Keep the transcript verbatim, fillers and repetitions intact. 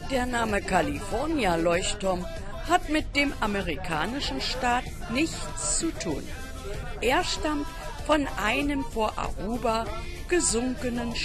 Der Name California-Leuchtturm hat mit dem amerikanischen Staat nichts zu tun. Er stammt von einem vor Aruba gesunkenen